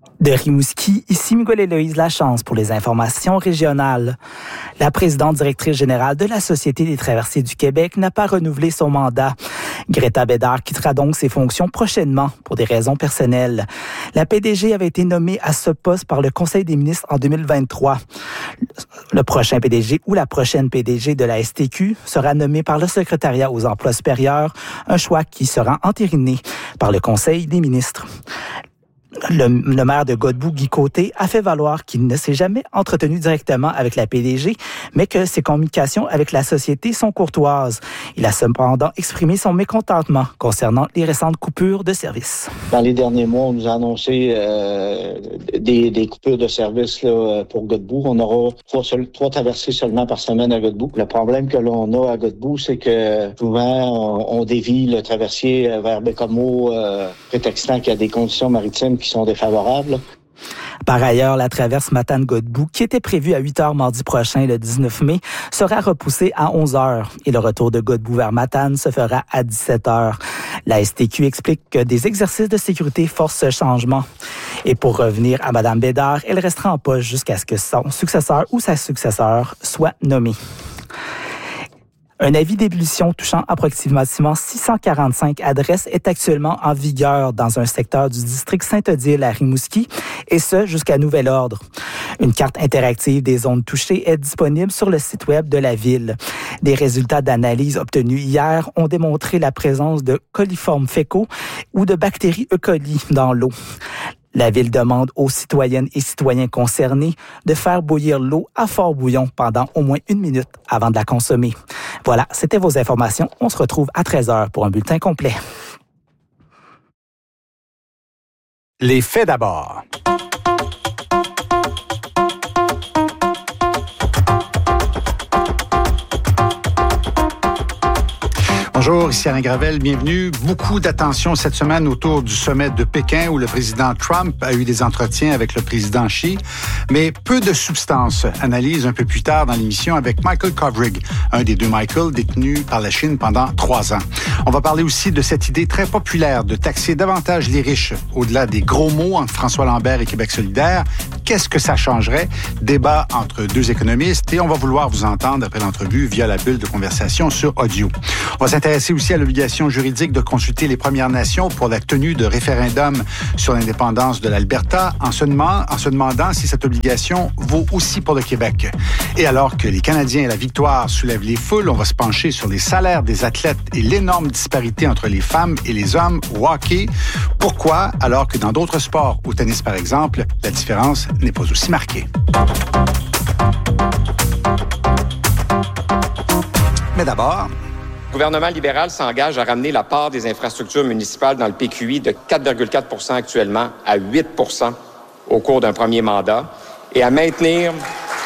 De Rimouski, ici Miguel-Héloïse Lachance pour les informations régionales. La présidente directrice générale de la Société des traversiers du Québec n'a pas renouvelé son mandat. Greta Bédard quittera donc ses fonctions prochainement pour des raisons personnelles. La PDG avait été nommée à ce poste par le Conseil des ministres en 2023. Le prochain PDG ou la prochaine PDG de la STQ sera nommé par le secrétariat aux emplois supérieurs, un choix qui sera entériné par le Conseil des ministres. Le maire de Godbout, Guy Côté, a fait valoir qu'il ne s'est jamais entretenu directement avec la PDG, mais que ses communications avec la société sont courtoises. Il a cependant exprimé son mécontentement concernant les récentes coupures de service. Dans les derniers mois, on nous a annoncé des coupures de service là, pour Godbout. On aura trois traversées seulement par semaine à Godbout. Le problème que l'on a à Godbout, c'est que souvent, on dévie le traversier vers Bécomo, prétextant qu'il y a des conditions maritimes qui sont défavorables. Par ailleurs, la traverse Matane-Godbout, qui était prévue à 8 h mardi prochain, le 19 mai, sera repoussée à 11 h et le retour de Godbout vers Matane se fera à 17 h. La STQ explique que des exercices de sécurité forcent ce changement. Et pour revenir à Mme Bédard, elle restera en poste jusqu'à ce que son successeur ou sa successeur soit nommé. Un avis d'ébullition touchant approximativement 645 adresses est actuellement en vigueur dans un secteur du district Sainte-Odile à Rimouski, et ce jusqu'à nouvel ordre. Une carte interactive des zones touchées est disponible sur le site web de la ville. Des résultats d'analyse obtenus hier ont démontré la présence de coliformes fécaux ou de bactéries E. coli dans l'eau. La Ville demande aux citoyennes et citoyens concernés de faire bouillir l'eau à fort bouillon pendant au moins 1 minute avant de la consommer. Voilà, c'était vos informations. On se retrouve à 13 h pour un bulletin complet. Les faits d'abord. Bonjour, ici Alain Gravel, bienvenue. Beaucoup d'attention cette semaine autour du sommet de Pékin où le président Trump a eu des entretiens avec le président Xi, mais peu de substance. Analyse un peu plus tard dans l'émission avec Michael Kovrig, un des deux Michael détenus par la Chine pendant 3 ans. On va parler aussi de cette idée très populaire de taxer davantage les riches, au-delà des gros mots entre François Lambert et Québec solidaire. Qu'est-ce que ça changerait? Débat entre deux économistes et on va vouloir vous entendre après l'entrevue via la bulle de conversation sur audio. On va s'intéresser aussi à l'obligation juridique de consulter les Premières Nations pour la tenue de référendum sur l'indépendance de l'Alberta en se demandant si cette obligation vaut aussi pour le Québec. Et alors que les Canadiens et la victoire soulèvent les foules, on va se pencher sur les salaires des athlètes et l'énorme disparité entre les femmes et les hommes au hockey. Pourquoi, alors que dans d'autres sports, au tennis par exemple, la différence n'est pas aussi marquée? Mais d'abord, le gouvernement libéral s'engage à ramener la part des infrastructures municipales dans le PQI de 4,4 % actuellement à 8 % au cours d'un premier mandat et à maintenir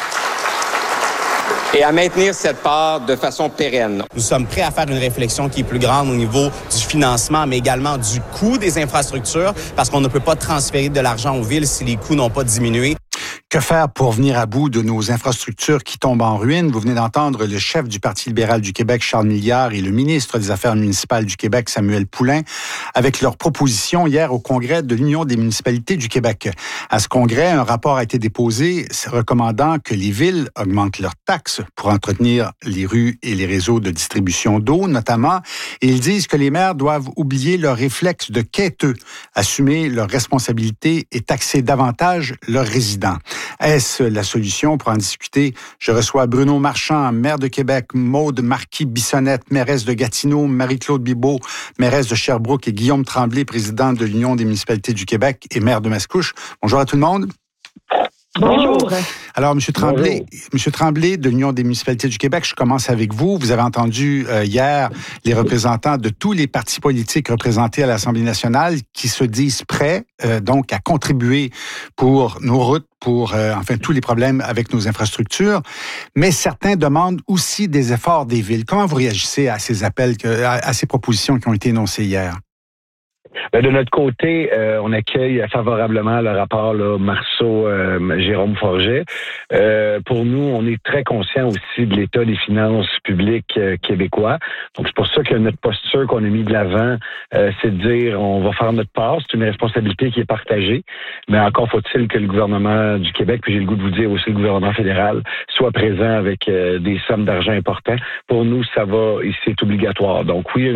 cette part de façon pérenne. Nous sommes prêts à faire une réflexion qui est plus grande au niveau du financement, mais également du coût des infrastructures, parce qu'on ne peut pas transférer de l'argent aux villes si les coûts n'ont pas diminué. Que faire pour venir à bout de nos infrastructures qui tombent en ruine? Vous venez d'entendre le chef du Parti libéral du Québec, Charles Milliard, et le ministre des Affaires municipales du Québec, Samuel Poulin, avec leurs propositions hier au Congrès de l'Union des municipalités du Québec. À ce congrès, un rapport a été déposé recommandant que les villes augmentent leurs taxes pour entretenir les rues et les réseaux de distribution d'eau, notamment. Et ils disent que les maires doivent oublier leur réflexe de quêteux, assumer leurs responsabilités et taxer davantage leurs résidents. Est-ce la solution? Pour en discuter, je reçois Bruno Marchand, maire de Québec, Maude Marquis-Bissonnette, mairesse de Gatineau, Marie-Claude Bibeau, mairesse de Sherbrooke et Guillaume Tremblay, président de l'Union des municipalités du Québec et maire de Mascouche. Bonjour à tout le monde. Bonjour. Alors, M. Tremblay de l'Union des municipalités du Québec, je commence avec vous. Vous avez entendu hier les représentants de tous les partis politiques représentés à l'Assemblée nationale qui se disent prêts donc à contribuer pour nos routes, pour tous les problèmes avec nos infrastructures. Mais certains demandent aussi des efforts des villes. Comment vous réagissez à ces appels, à ces propositions qui ont été énoncées hier? De notre côté, on accueille favorablement le rapport là, Marceau-Jérôme Forget. Pour nous, on est très conscient aussi de l'état des finances publiques québécois. Donc, c'est pour ça que notre posture qu'on a mis de l'avant, c'est de dire on va faire notre part. C'est une responsabilité qui est partagée. Mais encore faut-il que le gouvernement du Québec, puis j'ai le goût de vous dire aussi le gouvernement fédéral, soit présent avec des sommes d'argent importantes. Pour nous, ça va et c'est obligatoire. Donc oui,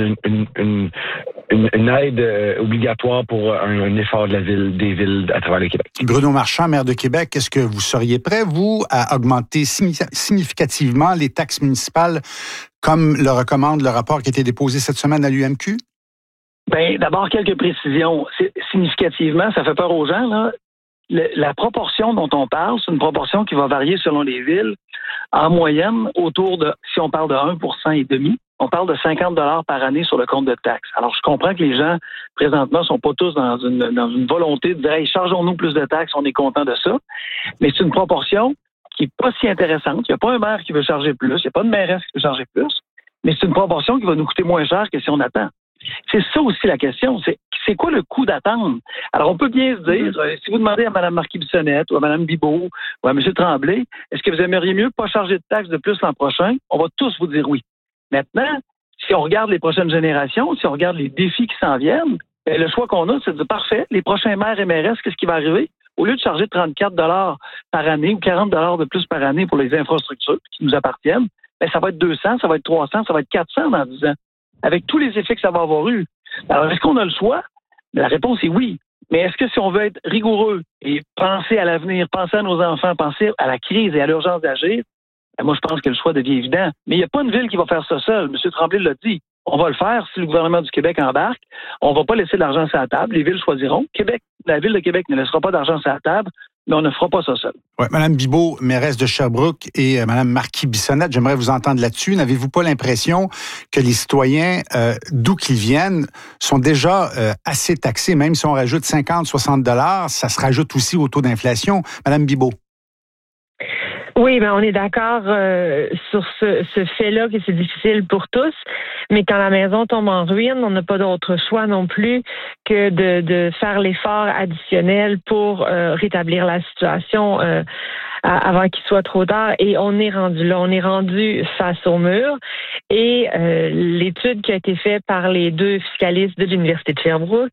une aide obligatoire pour un effort des villes à travers le Québec. Bruno Marchand, maire de Québec, est-ce que vous seriez prêt, vous, à augmenter significativement les taxes municipales comme le recommande le rapport qui a été déposé cette semaine à l'UMQ? Bien, d'abord, quelques précisions. Significativement, ça fait peur aux gens, là. La proportion dont on parle, c'est une proportion qui va varier selon les villes. En moyenne, autour de, si on parle de 1,5%, on parle de 50 $ par année sur le compte de taxes. Alors, je comprends que les gens, présentement, sont pas tous dans une volonté de dire « Hey, chargeons-nous plus de taxes, on est content de ça ». Mais c'est une proportion qui est pas si intéressante. Il n'y a pas un maire qui veut charger plus, il n'y a pas de mairesse qui veut charger plus, mais c'est une proportion qui va nous coûter moins cher que si on attend. C'est ça aussi la question, c'est quoi le coût d'attendre? Alors, on peut bien se dire, si vous demandez à Mme Marquis-Bissonnette ou à Mme Bibeau ou à M. Tremblay, est-ce que vous aimeriez mieux pas charger de taxes de plus l'an prochain? On va tous vous dire oui. Maintenant, si on regarde les prochaines générations, si on regarde les défis qui s'en viennent, le choix qu'on a, c'est de dire, parfait, les prochains maires et mairesses, qu'est-ce qui va arriver? Au lieu de charger 34 $ par année ou 40 $ de plus par année pour les infrastructures qui nous appartiennent, bien, ça va être 200, ça va être 300, ça va être 400 dans 10 ans, avec tous les effets que ça va avoir eu. Alors, est-ce qu'on a le choix? La réponse est oui. Mais est-ce que si on veut être rigoureux et penser à l'avenir, penser à nos enfants, penser à la crise et à l'urgence d'agir, moi, je pense que le choix devient évident. Mais il n'y a pas une ville qui va faire ça seule. M. Tremblay l'a dit. On va le faire si le gouvernement du Québec embarque. On ne va pas laisser de l'argent sur la table. Les villes choisiront. La ville de Québec ne laissera pas d'argent sur la table, mais on ne fera pas ça seul. Oui, Mme Bibeau, mairesse de Sherbrooke, et Mme Marquis-Bissonnette, j'aimerais vous entendre là-dessus. N'avez-vous pas l'impression que les citoyens, d'où qu'ils viennent, sont déjà assez taxés, même si on rajoute 50, 60 $, ça se rajoute aussi au taux d'inflation? Mme Bibeau. Oui, on est d'accord sur ce fait-là que c'est difficile pour tous, mais quand la maison tombe en ruine, on n'a pas d'autre choix non plus que de faire l'effort additionnel pour rétablir la situation avant qu'il soit trop tard. Et on est rendu là, on est rendu face au mur. Et l'étude qui a été faite par les 2 fiscalistes de l'Université de Sherbrooke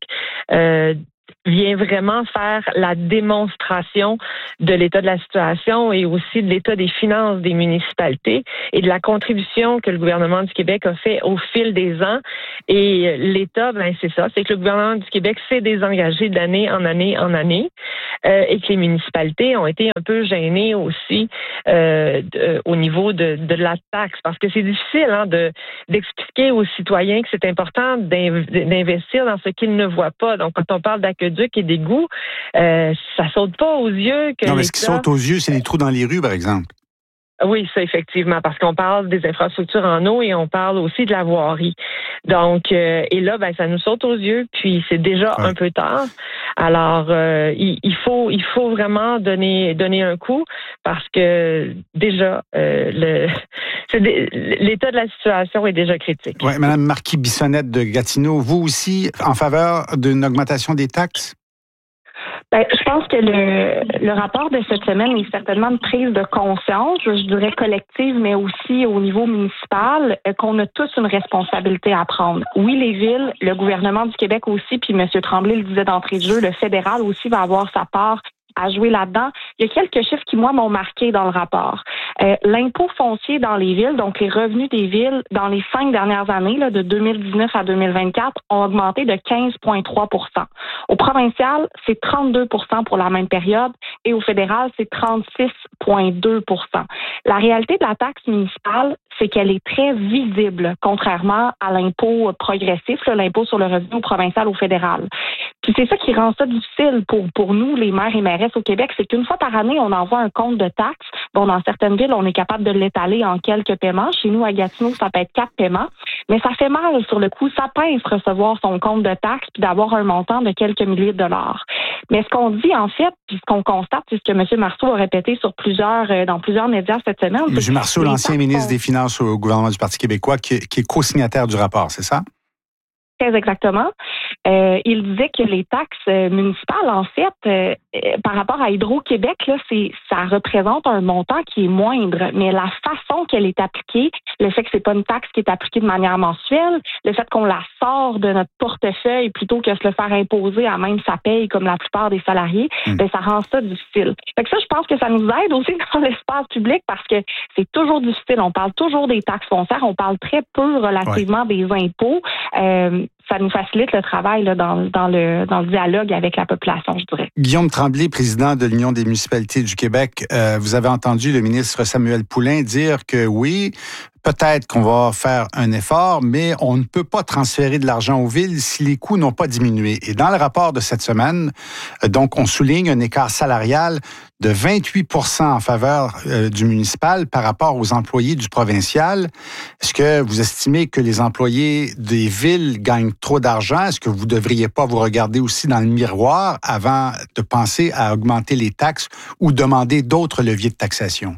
vient vraiment faire la démonstration de l'état de la situation et aussi de l'état des finances des municipalités et de la contribution que le gouvernement du Québec a fait au fil des ans. Et l'état, c'est ça, c'est que le gouvernement du Québec s'est désengagé d'année en année en année et que les municipalités ont été un peu gênées aussi au niveau de la taxe, parce que c'est difficile d'expliquer aux citoyens que c'est important d'investir dans ce qu'ils ne voient pas. Donc, quand on parle d'aqueduc et d'égouts, ça saute pas aux yeux. Non, mais ce qui saute aux yeux, c'est les trous dans les rues, par exemple. Oui, ça, effectivement, parce qu'on parle des infrastructures en eau et on parle aussi de la voirie. Donc, et là, ça nous saute aux yeux, puis c'est déjà un peu tard. Alors, il faut vraiment donner un coup, parce que déjà, l'état de la situation est déjà critique. Oui, Mme Marquis-Bissonnette de Gatineau, vous aussi, en faveur d'une augmentation des taxes? Je pense que le rapport de cette semaine est certainement une prise de conscience, je dirais collective, mais aussi au niveau municipal, qu'on a tous une responsabilité à prendre. Oui, les villes, le gouvernement du Québec aussi, puis M. Tremblay le disait d'entrée de jeu, le fédéral aussi va avoir sa part à jouer là-dedans. Il y a quelques chiffres qui, moi, m'ont marqué dans le rapport. L'impôt foncier dans les villes, donc les revenus des villes, dans les 5 dernières années, là, de 2019 à 2024, ont augmenté de 15,3 %. Au provincial, c'est 32 % pour la même période, et au fédéral, c'est 36,2 %. La réalité de la taxe municipale, c'est qu'elle est très visible, contrairement à l'impôt progressif, là, l'impôt sur le revenu au provincial, au fédéral. Puis c'est ça qui rend ça difficile pour nous, les maires et mairesses au Québec, c'est qu'une fois par année, on envoie un compte de taxes. Bon, dans certaines villes, on est capable de l'étaler en quelques paiements. Chez nous, à Gatineau, ça peut être 4 paiements. Mais ça fait mal sur le coup. Ça pince recevoir son compte de taxes puis d'avoir un montant de quelques milliers de dollars. Mais ce qu'on dit, en fait, puis ce qu'on constate, c'est ce que M. Marceau a répété dans plusieurs médias cette semaine. M. Marceau, l'ancien ministre des Finances au gouvernement du Parti québécois, qui est co-signataire du rapport, c'est ça? Très exactement. Il disait que les taxes municipales, en fait, par rapport à Hydro-Québec, là, ça représente un montant qui est moindre, mais la façon qu'elle est appliquée, le fait que c'est pas une taxe qui est appliquée de manière mensuelle, le fait qu'on la sort de notre portefeuille plutôt que de se le faire imposer à même sa paye comme la plupart des salariés, ben ça rend ça difficile. Fait que ça, je pense que ça nous aide aussi dans l'espace public parce que c'est toujours difficile. On parle toujours des taxes foncières, on parle très peu relativement des impôts. Ça nous facilite le travail là, dans le dialogue avec la population, je dirais. Guillaume Tremblay, président de l'Union des municipalités du Québec, vous avez entendu le ministre Samuel Poulin dire que oui, peut-être qu'on va faire un effort, mais on ne peut pas transférer de l'argent aux villes si les coûts n'ont pas diminué. Et dans le rapport de cette semaine, donc, on souligne un écart salarial de 28% en faveur du municipal par rapport aux employés du provincial. Est-ce que vous estimez que les employés des villes gagnent trop d'argent? Est-ce que vous ne devriez pas vous regarder aussi dans le miroir avant de penser à augmenter les taxes ou demander d'autres leviers de taxation?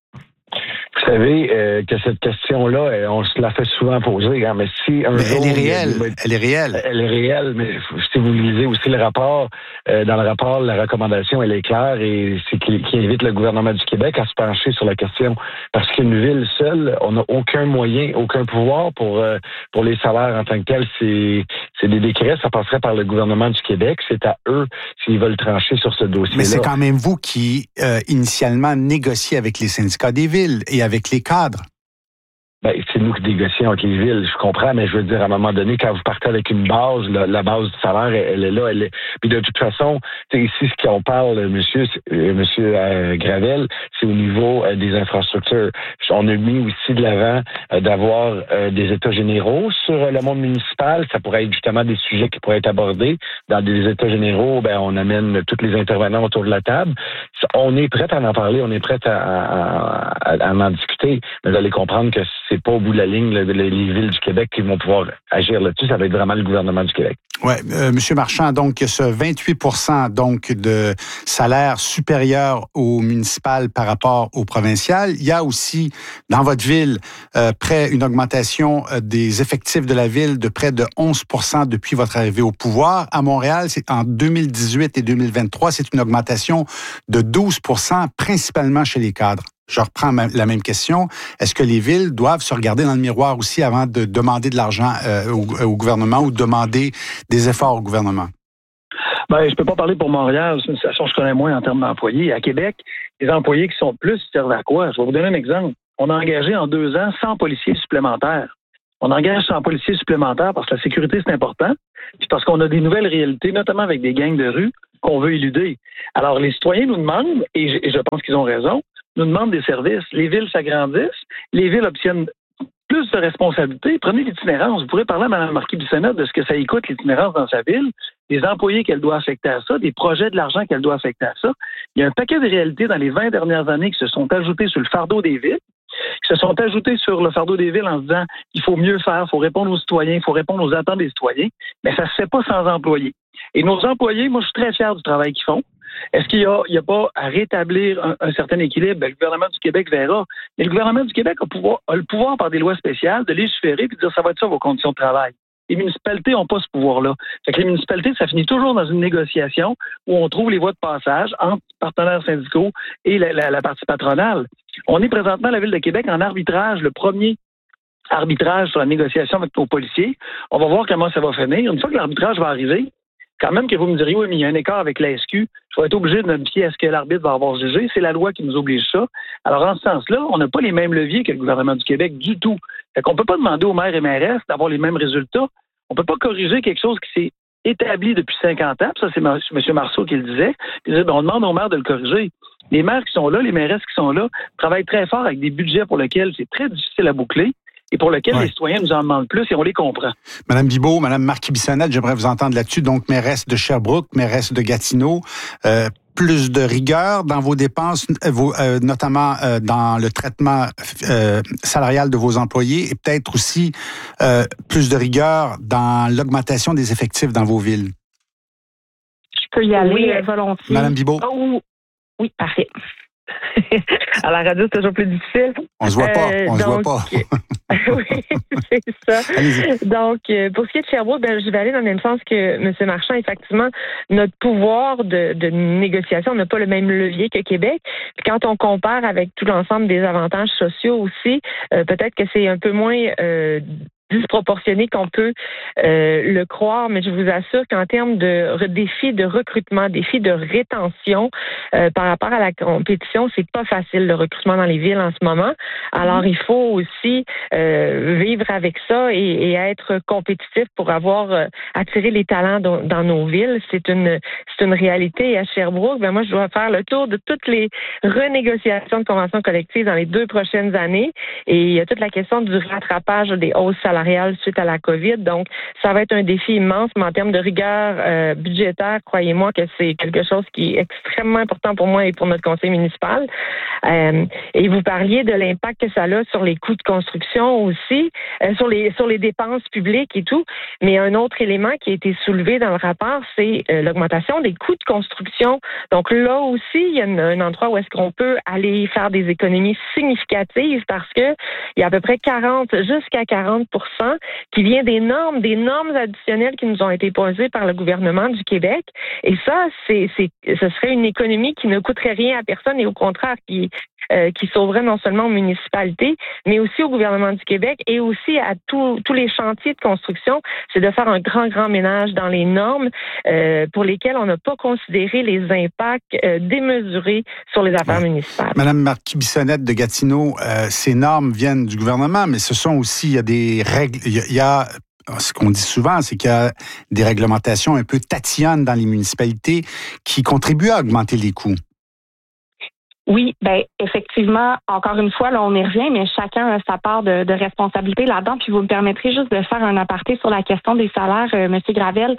Vous savez que cette question-là, on se la fait souvent poser. Hein, mais si un jour, elle est réelle. Elle est réelle. Elle est réelle, mais si vous lisez aussi le rapport, dans le rapport, la recommandation, elle est claire et c'est qui invite le gouvernement du Québec à se pencher sur la question. Parce qu'une ville seule, on n'a aucun moyen, aucun pouvoir pour les salaires en tant que tels. C'est des décrets, ça passerait par le gouvernement du Québec. C'est à eux s'ils veulent trancher sur ce dossier-là. Mais c'est quand même vous qui, initialement, négociez avec les syndicats des villes et avec les cadres. Ben, c'est nous qui négocions avec les villes, je comprends, mais je veux dire, à un moment donné, quand vous partez avec une base, la base du salaire, elle est là, Puis de toute façon, ici, ce qu'on parle, monsieur Gravel, c'est au niveau des infrastructures. On a mis aussi de l'avant d'avoir des états généraux sur le monde municipal. Ça pourrait être justement des sujets qui pourraient être abordés. Dans des états généraux, ben, on amène tous les intervenants autour de la table. On est prêt à en parler, on est prêt à en discuter, mais vous allez comprendre que c'est pas au bout de la ligne les villes du Québec qui vont pouvoir agir là-dessus. Ça va être vraiment le gouvernement du Québec. Oui. Monsieur Marchand, donc, ce 28% donc, de salaire supérieur au municipal par rapport au provincial. Il y a aussi, dans votre ville, une augmentation des effectifs de la ville de près de 11% depuis votre arrivée au pouvoir. À Montréal, c'est en 2018 et 2023, c'est une augmentation de 12%, principalement chez les cadres. Je reprends la même question. Est-ce que les villes doivent se regarder dans le miroir aussi avant de demander de l'argent au gouvernement ou demander des efforts au gouvernement? Ben, je peux pas parler pour Montréal. C'est une situation que je connais moins en termes d'employés. À Québec, les employés qui sont plus servent à quoi? Je vais vous donner un exemple. On a engagé en 2 ans 100 policiers supplémentaires. On engage 100 policiers supplémentaires parce que la sécurité, c'est important. Puis parce qu'on a des nouvelles réalités, notamment avec des gangs de rue, qu'on veut éluder. Alors, les citoyens nous demandent, et je pense qu'ils ont raison, nous demandent des services. Les villes s'agrandissent, les villes obtiennent plus de responsabilités. Prenez l'itinérance. Vous pourrez parler à Mme Marquis du Sénat de ce que ça y coûte, l'itinérance dans sa ville, des employés qu'elle doit affecter à ça, des projets de l'argent qu'elle doit affecter à ça. Il y a un paquet de réalités dans les 20 dernières années qui se sont ajoutées sur le fardeau des villes, qui se sont ajoutées sur le fardeau des villes en se disant il faut mieux faire, il faut répondre aux citoyens, il faut répondre aux attentes des citoyens, mais ça ne se fait pas sans employés. Et nos employés, moi, je suis très fier du travail qu'ils font. Est-ce qu'il y a pas à rétablir un certain équilibre? Ben, le gouvernement du Québec verra. Mais le gouvernement du Québec a le pouvoir par des lois spéciales de légiférer et de dire ça va être ça vos conditions de travail. Les municipalités n'ont pas ce pouvoir-là. Fait que les municipalités, ça finit toujours dans une négociation où on trouve les voies de passage entre partenaires syndicaux et la partie patronale. On est présentement à la Ville de Québec en arbitrage, le premier arbitrage sur la négociation avec nos policiers. On va voir comment ça va finir. Une fois que l'arbitrage va arriver, quand même que vous me diriez, oui, mais il y a un écart avec la SQ, je vais être obligé de me fier à ce que l'arbitre va avoir jugé. C'est la loi qui nous oblige ça. Alors, en ce sens-là, on n'a pas les mêmes leviers que le gouvernement du Québec du tout. Fait qu'on peut pas demander aux maires et mairesses d'avoir les mêmes résultats. On peut pas corriger quelque chose qui s'est établi depuis 50 ans. Puis ça, c'est M. Marceau qui le disait. Il disait, on demande aux maires de le corriger. Les maires qui sont là, les mairesses qui sont là, travaillent très fort avec des budgets pour lesquels c'est très difficile à boucler. Et pour lequel les citoyens nous en demandent plus et on les comprend. Madame Bibeau, Madame Marquis-Bissonnette, j'aimerais vous entendre là-dessus. Donc, mairesse de Sherbrooke, mairesse de Gatineau, plus de rigueur dans vos dépenses, notamment dans le traitement salarial de vos employés et peut-être aussi plus de rigueur dans l'augmentation des effectifs dans vos villes. Je peux y aller volontiers. Madame Bibeau. Oui, parfait. À la radio, c'est toujours plus difficile. On se voit pas. Se voit pas. Oui, c'est ça. Allez-y. Donc, pour ce qui est de Sherbrooke, je vais aller dans le même sens que M. Marchand. Effectivement, notre pouvoir de négociation n'a pas le même levier que Québec. Puis quand on compare avec tout l'ensemble des avantages sociaux aussi, peut-être que c'est un peu moins disproportionné qu'on peut le croire, mais je vous assure qu'en termes de défis de recrutement, défis de rétention, par rapport à la compétition, c'est pas facile le recrutement dans les villes en ce moment. Alors, il faut aussi vivre avec ça et être compétitif pour avoir attiré les talents dans nos villes. C'est une réalité. Et à Sherbrooke, moi, je dois faire le tour de toutes les renégociations de conventions collectives dans les 2 prochaines années. Et il y a toute la question du rattrapage des hausses salariales suite à la COVID. Donc, ça va être un défi immense, mais en termes de rigueur budgétaire, croyez-moi que c'est quelque chose qui est extrêmement important pour moi et pour notre conseil municipal. Et vous parliez de l'impact que ça a sur les coûts de construction aussi, sur les dépenses publiques et tout. Mais un autre élément qui a été soulevé dans le rapport, c'est l'augmentation des coûts de construction. Donc là aussi, il y a un endroit où est-ce qu'on peut aller faire des économies significatives parce que il y a à peu près jusqu'à 40% qui vient des normes additionnelles qui nous ont été posées par le gouvernement du Québec. Et ça, ce serait une économie qui ne coûterait rien à personne et au contraire qui sauverait non seulement aux municipalités, mais aussi au gouvernement du Québec et aussi à tous les chantiers de construction. C'est de faire un grand ménage dans les normes pour lesquelles on n'a pas considéré les impacts démesurés sur les affaires municipales. Madame Marquis-Bissonnette de Gatineau, ces normes viennent du gouvernement, mais ce sont aussi, il y a des règles, il y a ce qu'on dit souvent, c'est qu'il y a des réglementations un peu tatillonnes dans les municipalités qui contribuent à augmenter les coûts. Oui, effectivement, encore une fois, là, on y revient, mais chacun a sa part de responsabilité là-dedans. Puis vous me permettrez juste de faire un aparté sur la question des salaires, Monsieur Gravel.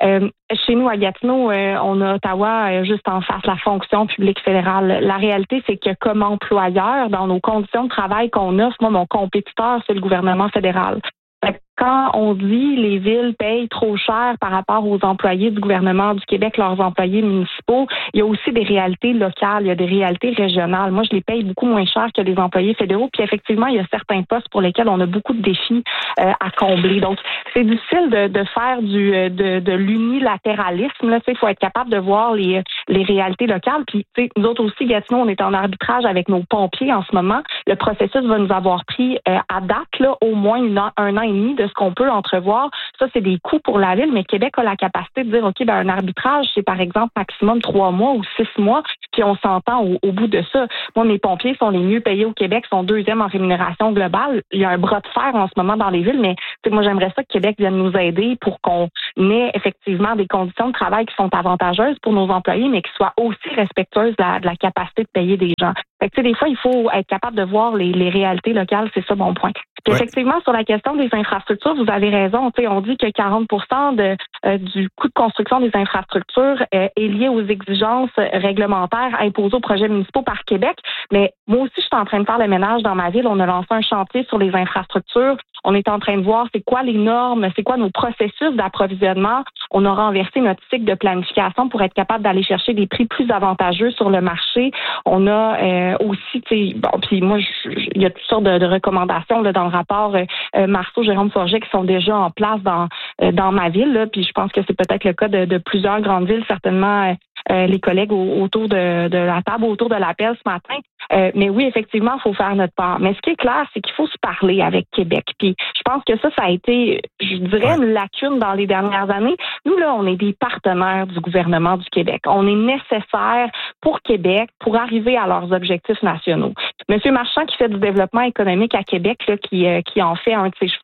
Chez nous, à Gatineau, on a Ottawa juste en face, la fonction publique fédérale. La réalité, c'est que comme employeur, dans nos conditions de travail qu'on offre, moi, mon compétiteur, c'est le gouvernement fédéral. Quand on dit les villes payent trop cher par rapport aux employés du gouvernement du Québec, leurs employés municipaux, il y a aussi des réalités locales, il y a des réalités régionales. Moi, je les paye beaucoup moins cher que les employés fédéraux. Puis effectivement, il y a certains postes pour lesquels on a beaucoup de défis à combler. Donc, c'est difficile de faire de l'unilatéralisme. Là, il faut être capable de voir les réalités locales. Puis, nous autres aussi, Gatineau, on est en arbitrage avec nos pompiers en ce moment. Le processus va nous avoir pris à date là, au moins un an et demi de ce qu'on peut entrevoir. Ça, c'est des coûts pour la ville, mais Québec a la capacité de dire, OK, un arbitrage, c'est par exemple maximum 3 mois ou 6 mois, puis on s'entend au bout de ça. Moi, mes pompiers sont les mieux payés au Québec, sont 2e en rémunération globale. Il y a un bras de fer en ce moment dans les villes, mais moi, j'aimerais ça que Québec vienne nous aider pour qu'on ait effectivement des conditions de travail qui sont avantageuses pour nos employés, mais qui soient aussi respectueuses de la capacité de payer des gens. Fait que, des fois, il faut être capable de voir les réalités locales, c'est ça mon point. Puis effectivement, sur la question des infrastructures, vous avez raison. On dit que 40% du coût de construction des infrastructures est lié aux exigences réglementaires imposées aux projets municipaux par Québec. Mais moi aussi, je suis en train de faire le ménage dans ma ville. On a lancé un chantier sur les infrastructures. On est en train de voir c'est quoi les normes, c'est quoi nos processus d'approvisionnement. On a renversé notre cycle de planification pour être capable d'aller chercher des prix plus avantageux sur le marché. On a aussi, puis moi, il y a toutes sortes de recommandations là, dans le rapport Marceau, Jérôme Forget qui sont déjà en place dans ma ville. Là, puis je pense que c'est peut-être le cas de plusieurs grandes villes, certainement les collègues autour de la table, autour de l'appel ce matin. Mais oui, effectivement, il faut faire notre part. Mais ce qui est clair, c'est qu'il faut se parler avec Québec. Puis je pense que ça a été, je dirais, une lacune dans les dernières années. Nous, là, on est des partenaires du gouvernement du Québec. On est nécessaire pour Québec pour arriver à leurs objectifs nationaux. Monsieur Marchand, qui fait du développement économique à Québec, là, qui en fait un de ses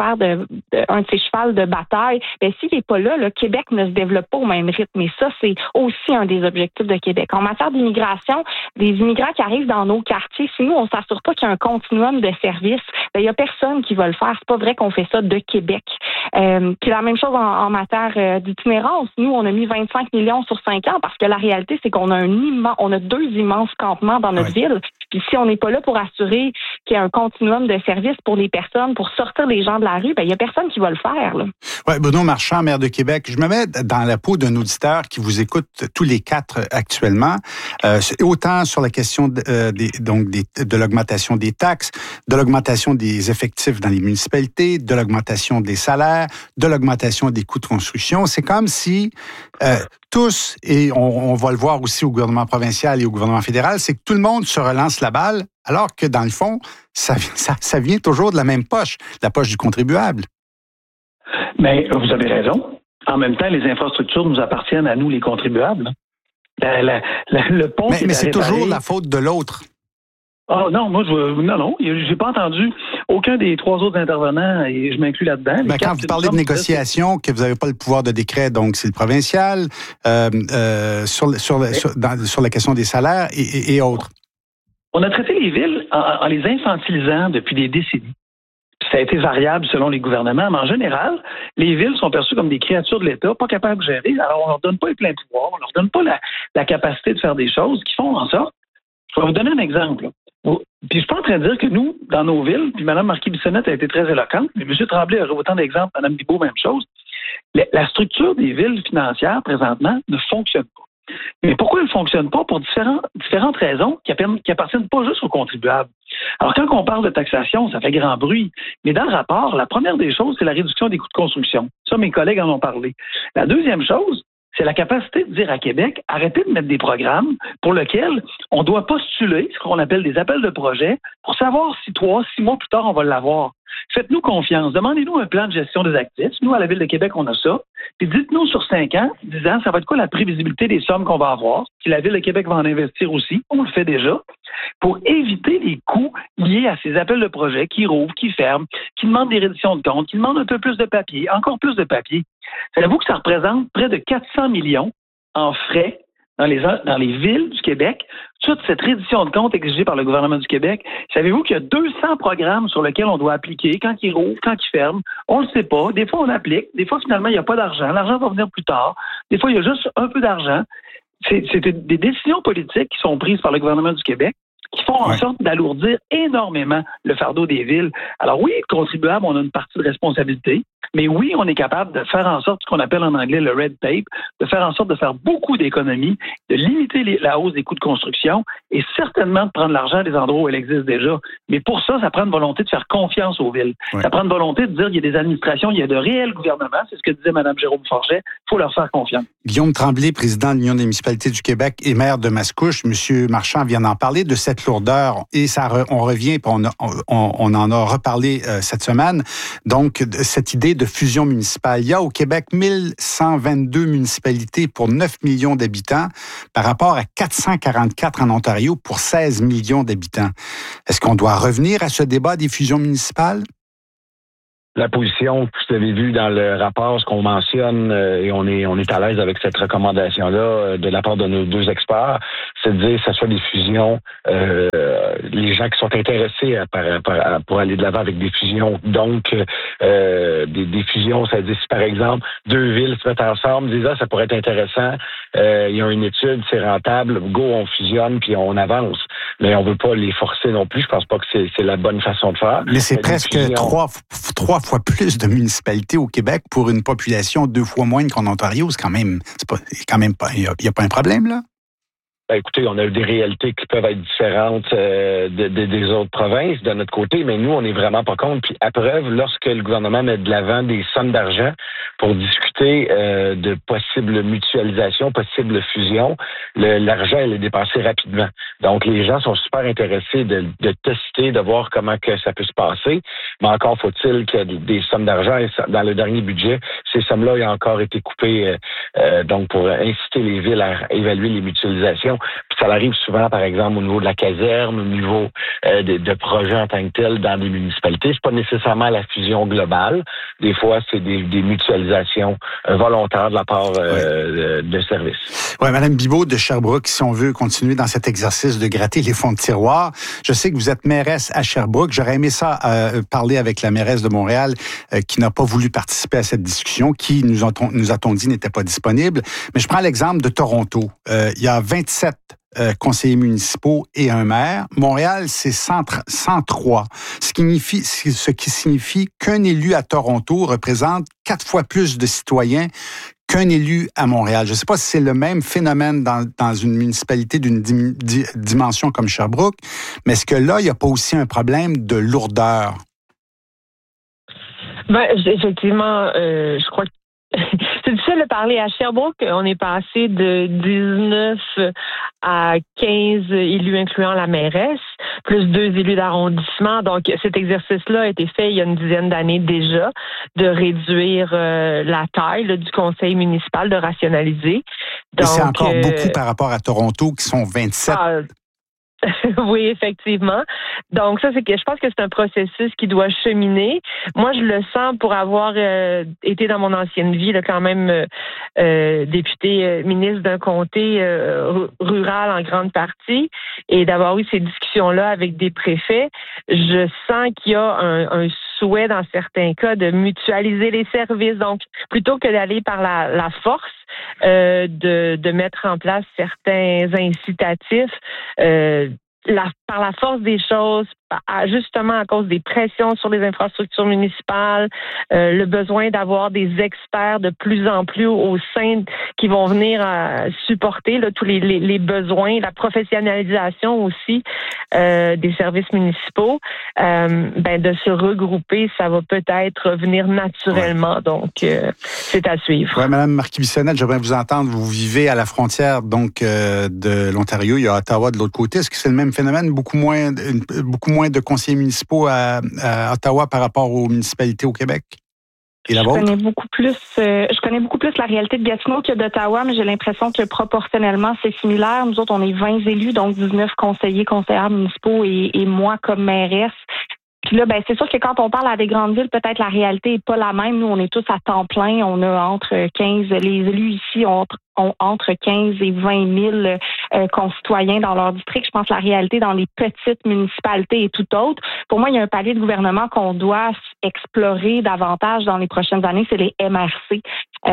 chevals de bataille, bien, s'il n'est pas là, le Québec ne se développe pas au même rythme. Et ça, c'est aussi un des objectifs de Québec. En matière d'immigration, des immigrants qui arrivent dans nos quartiers, si nous, on ne s'assure pas qu'il y a un continuum de services, il n'y a personne qui va le faire. C'est pas vrai qu'on fait ça de Québec. Puis la même chose en matière d'itinérance. Nous, on a mis 25 millions sur 5 ans parce que la réalité, c'est qu'on a on a 2 immenses campements dans notre ville. Puis si on n'est pas là pour assurer qu'il y a un continuum de services pour les personnes, pour sortir les gens de la rue, il n'y a personne qui va le faire. Oui, Bruno Marchand, maire de Québec, je me mets dans la peau d'un auditeur qui vous écoute tous les quatre actuellement, autant sur la question de l'augmentation des taxes, de l'augmentation des effectifs dans les municipalités, de l'augmentation des salaires, de l'augmentation des coûts de construction. C'est comme si tous, et on va le voir aussi au gouvernement provincial et au gouvernement fédéral, c'est que tout le monde se relance la balle, alors que dans le fond, ça vient toujours de la même poche, la poche du contribuable. Mais vous avez raison. En même temps, les infrastructures nous appartiennent à nous, les contribuables. Le pont. Mais c'est toujours la faute de l'autre. Oh non, non, j'ai pas entendu aucun des trois autres intervenants et je m'inclus là-dedans. Quand vous parlez de négociation, que vous n'avez pas le pouvoir de décret, donc c'est le provincial, sur la question des salaires et autres. On a traité les villes en les infantilisant depuis des décennies. Ça a été variable selon les gouvernements, mais en général, les villes sont perçues comme des créatures de l'État, pas capables de gérer. Alors, on leur donne pas les pleins pouvoirs, on leur donne pas la capacité de faire des choses qui font en sorte. Je vais vous donner un exemple. Puis je suis pas en train de dire que nous, dans nos villes, puis Mme Marquis-Bissonnette a été très éloquente, mais M. Tremblay aurait autant d'exemples, Mme Bibeau, même chose. La structure des villes financières, présentement, ne fonctionne pas. Mais pourquoi elle ne fonctionne pas? Pour différentes raisons qui appartiennent pas juste aux contribuables. Alors, quand on parle de taxation, ça fait grand bruit. Mais dans le rapport, la première des choses, c'est la réduction des coûts de construction. Ça, mes collègues en ont parlé. La deuxième chose, c'est la capacité de dire à Québec, arrêtez de mettre des programmes pour lesquels on doit postuler ce qu'on appelle des appels de projet pour savoir si 3-6 mois plus tard, on va l'avoir. Faites-nous confiance. Demandez-nous un plan de gestion des actifs. Nous, à la Ville de Québec, on a ça. Puis dites-nous sur 5 ans, 10 ans, ça va être quoi la prévisibilité des sommes qu'on va avoir? Si la Ville de Québec va en investir aussi, on le fait déjà, pour éviter les coûts liés à ces appels de projet qui rouvrent, qui ferment, qui demandent des redditions de comptes, qui demandent un peu plus de papier, encore plus de papier. Savez-vous que ça représente près de 400 millions en frais dans les villes du Québec, toute cette reddition de comptes exigée par le gouvernement du Québec? Savez-vous qu'il y a 200 programmes sur lesquels on doit appliquer quand ils rouvrent, quand ils ferment? On ne le sait pas. Des fois, on applique. Des fois, finalement, il n'y a pas d'argent. L'argent va venir plus tard. Des fois, il y a juste un peu d'argent. C'est des décisions politiques qui sont prises par le gouvernement du Québec qui font en sorte d'alourdir énormément le fardeau des villes. Alors oui, contribuable, on a une partie de responsabilité, mais oui, on est capable de faire en sorte, ce qu'on appelle en anglais le red tape, de faire en sorte de faire beaucoup d'économies, de limiter la hausse des coûts de construction et certainement de prendre l'argent des endroits où elle existe déjà. Mais pour ça, ça prend une volonté de faire confiance aux villes. Ça prend une volonté de dire qu'il y a des administrations, il y a de réels gouvernements, c'est ce que disait Mme Jérôme Forget, il faut leur faire confiance. Guillaume Tremblay, président de l'Union des municipalités du Québec et maire de Mascouche, M. Marchand vient d'en parler de cette lourdeur et on revient, puis on en a reparlé cette semaine, donc cette idée de fusion municipale. Il y a au Québec 1122 municipalités pour 9 millions d'habitants par rapport à 444 en Ontario pour 16 millions d'habitants. Est-ce qu'on doit revenir à ce débat des fusions municipales? La position que vous avez vue dans le rapport, ce qu'on mentionne, et on est à l'aise avec cette recommandation-là de la part de nos deux experts, c'est de dire que ce soit des fusions, les gens qui sont intéressés pour aller de l'avant avec des fusions. Donc, des fusions, ça veut dire si par exemple, deux villes se mettent ensemble, disent ça pourrait être intéressant, il y a une étude, c'est rentable, go, on fusionne, puis on avance. Mais on veut pas les forcer non plus. Je pense pas que c'est la bonne façon de faire. Mais c'est presque trois fois plus de municipalités au Québec pour une population 2 fois moins qu'en Ontario. C'est quand même pas, il y a pas un problème, là? Écoutez, on a des réalités qui peuvent être différentes des autres provinces de notre côté, mais nous, on n'est vraiment pas contre. Puis à preuve, lorsque le gouvernement met de l'avant des sommes d'argent pour discuter de possibles mutualisations, possibles fusions, l'argent, elle est dépensé rapidement. Donc, les gens sont super intéressés de tester, de voir comment que ça peut se passer. Mais encore faut-il qu'il y ait des sommes d'argent. Et dans le dernier budget, ces sommes-là ont encore été coupées donc pour inciter les villes à évaluer les mutualisations. Puis ça arrive souvent, par exemple, au niveau de la caserne, au niveau de projets en tant que tel dans des municipalités. C'est pas nécessairement la fusion globale. Des fois, c'est des mutualisations volontaires de la part de services. Oui, Mme Bibeau de Sherbrooke, si on veut continuer dans cet exercice de gratter les fonds de tiroir, je sais que vous êtes mairesse à Sherbrooke. J'aurais aimé ça parler avec la mairesse de Montréal qui n'a pas voulu participer à cette discussion, qui, nous a-t-on dit, n'était pas disponible. Mais je prends l'exemple de Toronto. Il y a 27 conseillers municipaux et un maire. Montréal, c'est 103, ce qui signifie qu'un élu à Toronto représente 4 fois plus de citoyens qu'un élu à Montréal. Je ne sais pas si c'est le même phénomène dans une municipalité d'une dimension comme Sherbrooke, mais est-ce que là, il n'y a pas aussi un problème de lourdeur? Effectivement, je crois que c'est difficile de parler. À Sherbrooke, on est passé de 19 à 15 élus, incluant la mairesse, plus 2 élus d'arrondissement. Donc, cet exercice-là a été fait il y a une dizaine d'années déjà, de réduire la taille du conseil municipal, de rationaliser. Donc, c'est encore beaucoup par rapport à Toronto, qui sont 27. Oui, effectivement. Donc ça, je pense que c'est un processus qui doit cheminer. Moi, je le sens pour avoir été dans mon ancienne vie, là, quand même député ministre d'un comté rural en grande partie, et d'avoir eu ces discussions-là avec des préfets. Je sens qu'il y a un souhait dans certains cas de mutualiser les services. Donc, plutôt que d'aller par la force, de mettre en place certains incitatifs, par la force des choses, justement à cause des pressions sur les infrastructures municipales, le besoin d'avoir des experts de plus en plus au sein qui vont venir supporter tous les besoins, la professionnalisation aussi des services municipaux, de se regrouper, ça va peut-être venir naturellement. Ouais. Donc, c'est à suivre. Oui, Mme Marquis-Bissonnette, j'aimerais vous entendre. Vous vivez à la frontière donc de l'Ontario. Il y a Ottawa de l'autre côté. Est-ce que c'est le même phénomène? Beaucoup moins de conseillers municipaux à Ottawa par rapport aux municipalités au Québec? Et la vôtre? Je connais beaucoup plus la réalité de Gatineau que d'Ottawa, mais j'ai l'impression que proportionnellement, c'est similaire. Nous autres, on est 20 élus, donc 19 conseillères municipaux et moi comme mairesse. Puis là, c'est sûr que quand on parle à des grandes villes, peut-être la réalité est pas la même. Nous, on est tous à temps plein. On a entre 15, les élus ici ont entre 15 et 20 000 concitoyens dans leur district. Je pense que la réalité dans les petites municipalités est tout autre. Pour moi, il y a un palier de gouvernement qu'on doit explorer davantage dans les prochaines années, c'est les MRC.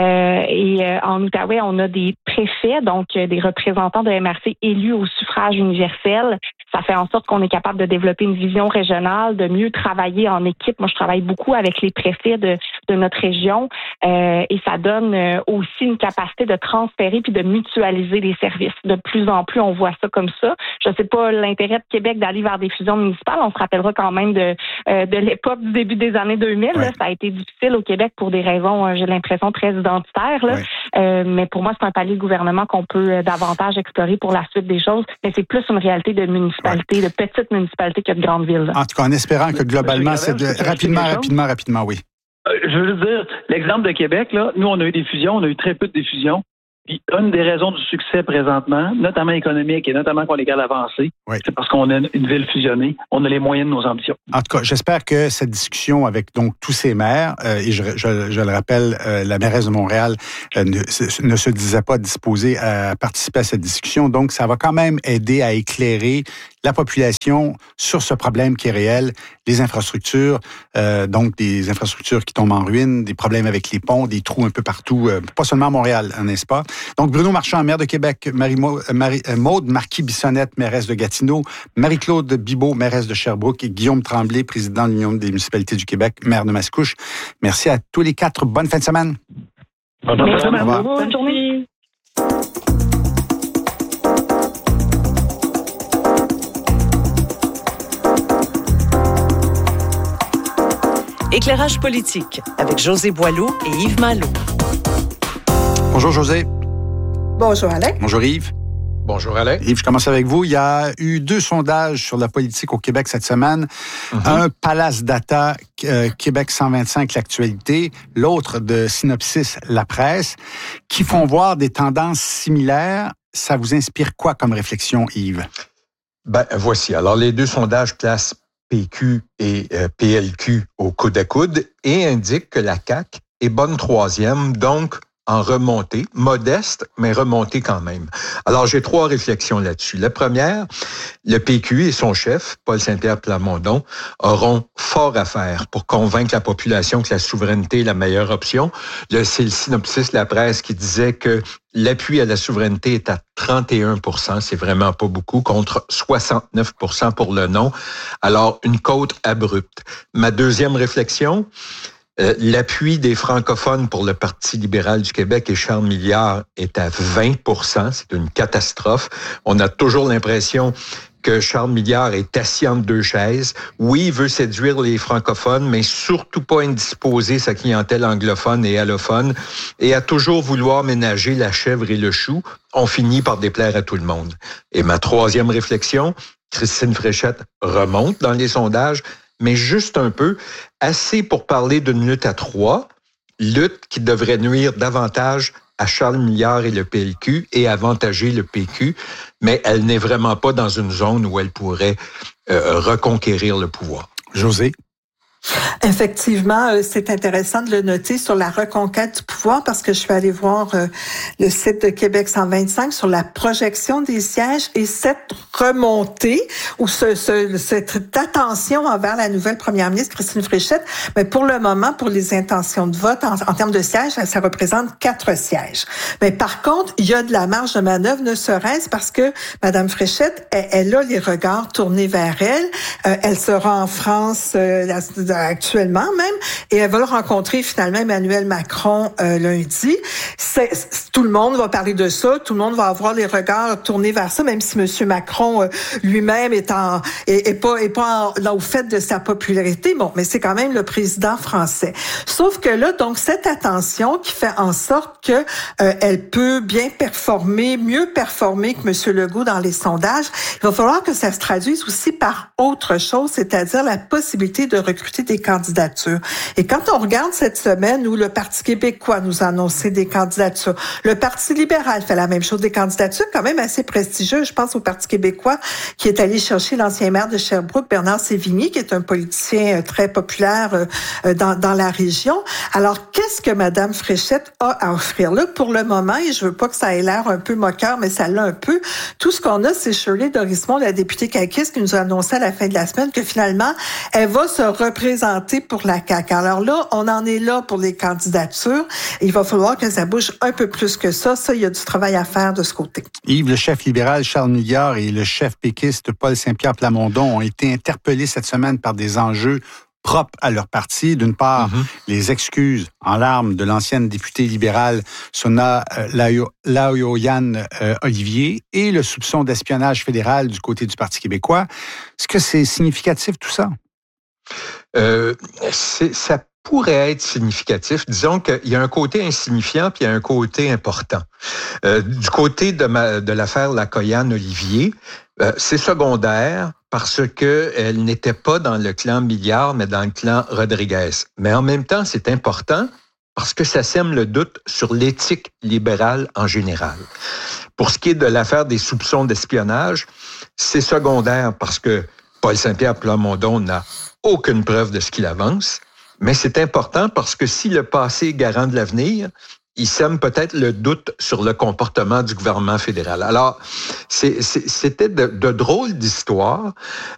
En Outaouais, on a des préfets, donc des représentants de MRC élus au suffrage universel. Ça fait en sorte qu'on est capable de développer une vision régionale, de mieux travailler en équipe. Moi, je travaille beaucoup avec les préfets de notre région et ça donne aussi une capacité de transférer puis de mutualiser les services. De plus en plus, on voit ça comme ça. Je ne sais pas l'intérêt de Québec d'aller vers des fusions municipales. On se rappellera quand même de l'époque du début des années 2000. Ouais. Là, ça a été difficile au Québec pour des raisons, j'ai l'impression, très identitaires. Là. Ouais. Mais pour moi, c'est un palier de gouvernement qu'on peut davantage explorer pour la suite des choses. Mais c'est plus une réalité de municipalité, de petites municipalités que de grandes villes. Là. En tout cas, en espérant que globalement, rapidement, oui. Je veux dire, l'exemple de Québec, là, nous, on a eu des fusions, on a eu très peu de fusions. Puis une des raisons du succès présentement, notamment économique et notamment qu'on est capable d'avancer, c'est parce qu'on a une ville fusionnée, on a les moyens de nos ambitions. En tout cas, j'espère que cette discussion avec donc tous ces maires, et je le rappelle, la mairesse de Montréal ne se disait pas disposée à participer à cette discussion, donc ça va quand même aider à éclairer la population sur ce problème qui est réel, les infrastructures, donc des infrastructures qui tombent en ruine, des problèmes avec les ponts, des trous un peu partout, pas seulement à Montréal, n'est-ce pas? Donc, Bruno Marchand, maire de Québec, Maude Marquis-Bissonnette, mairesse de Gatineau, Marie-Claude Bibeau, mairesse de Sherbrooke, et Guillaume Tremblay, président de l'Union des municipalités du Québec, maire de Mascouche. Merci à tous les 4. Bonne fin de semaine. Bonne fin de semaine. Au revoir. Bonne journée. Éclairage politique avec José Boileau et Yves Malo. Bonjour José. Bonjour Alain. Bonjour Yves. Bonjour Alain. Yves, je commence avec vous. Il y a eu 2 sondages sur la politique au Québec cette semaine. Un Palace Data, Québec 125, l'actualité. L'autre de Synopsis, la presse, qui font voir des tendances similaires. Ça vous inspire quoi comme réflexion, Yves? Voici. Alors, les 2 sondages placent PQ et PLQ au coude à coude et indiquent que la CAQ est bonne 3e, donc en remontée, modeste, mais remontée quand même. Alors, j'ai 3 réflexions là-dessus. La première, le PQ et son chef, Paul Saint-Pierre Plamondon, auront fort à faire pour convaincre la population que la souveraineté est la meilleure option. C'est le synopsis de la presse qui disait que l'appui à la souveraineté est à 31%, c'est vraiment pas beaucoup, contre 69% pour le non. Alors, une côte abrupte. Ma deuxième réflexion, l'appui des francophones pour le Parti libéral du Québec et Charles Milliard est à 20%. C'est une catastrophe. On a toujours l'impression que Charles Milliard est assis entre 2 chaises. Oui, il veut séduire les francophones, mais surtout pas indisposer sa clientèle anglophone et allophone, et à toujours vouloir ménager la chèvre et le chou. On finit par déplaire à tout le monde. Et ma 3e réflexion, Christine Fréchette remonte dans les sondages, mais juste un peu, assez pour parler d'une lutte à 3, lutte qui devrait nuire davantage à Charles Milliard et le PLQ et avantager le PQ, mais elle n'est vraiment pas dans une zone où elle pourrait reconquérir le pouvoir. Josée? Effectivement, c'est intéressant de le noter sur la reconquête du pouvoir parce que je suis allée voir le site de Québec 125 sur la projection des sièges et cette remontée ou cette attention envers la nouvelle première ministre Christine Fréchette, mais pour le moment, pour les intentions de vote, en termes de sièges, ça représente 4 sièges. Mais par contre, il y a de la marge de manœuvre, ne serait-ce parce que Mme Fréchette, elle a les regards tournés vers elle. Elle sera en France actuellement même, et elle va le rencontrer finalement Emmanuel Macron lundi. Tout le monde va parler de ça, tout le monde va avoir les regards tournés vers ça, même si M. Macron lui-même est pas au fait de sa popularité. Bon, mais c'est quand même le président français. Sauf que là, donc cette attention qui fait en sorte que elle peut bien performer, mieux performer que M. Legault dans les sondages, il va falloir que ça se traduise aussi par autre chose, c'est-à-dire la possibilité de recruter des candidatures. Et quand on regarde cette semaine où le Parti québécois nous a annoncé des candidatures, le Parti libéral fait la même chose, des candidatures quand même assez prestigieuses. Je pense au Parti québécois qui est allé chercher l'ancien maire de Sherbrooke, Bernard Sévigny, qui est un politicien très populaire dans la région. Alors, qu'est-ce que Mme Fréchette a à offrir là? Pour le moment, et je veux pas que ça ait l'air un peu moqueur, mais ça l'a un peu, tout ce qu'on a, c'est Shirley Dorismond, la députée caquiste, qui nous a annoncé à la fin de la semaine que finalement, elle va se représenter pour la CAQ. Alors là, on en est là pour les candidatures. Il va falloir que ça bouge un peu plus que ça. Ça, il y a du travail à faire de ce côté. Yves, le chef libéral Charles Milliard et le chef péquiste Paul Saint-Pierre Plamondon ont été interpellés cette semaine par des enjeux propres à leur parti. D'une part, les excuses en larmes de l'ancienne députée libérale Sona Laoyan Olivier et le soupçon d'espionnage fédéral du côté du Parti québécois. Est-ce que c'est significatif tout ça? Ça pourrait être significatif. Disons qu'il y a un côté insignifiant puis il y a un côté important. Du côté de l'affaire Lacoyan-Olivier, c'est secondaire parce que elle n'était pas dans le clan Milliard, mais dans le clan Rodriguez. Mais en même temps, c'est important parce que ça sème le doute sur l'éthique libérale en général. Pour ce qui est de l'affaire des soupçons d'espionnage, c'est secondaire parce que Paul Saint-Pierre Plamondon n'a aucune preuve de ce qu'il avance, mais c'est important parce que si le passé est garant de l'avenir, il sème peut-être le doute sur le comportement du gouvernement fédéral. Alors, c'était de drôles d'histoires.